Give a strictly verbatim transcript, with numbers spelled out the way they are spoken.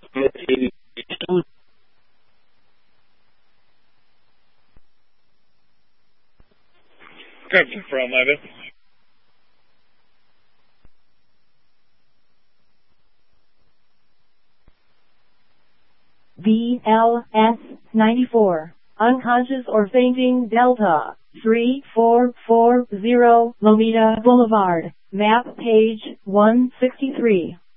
Captain from Ivan. V L S ninety-four. Unconscious or fainting Delta. three four four zero Lomita Boulevard. Map page one sixty-three.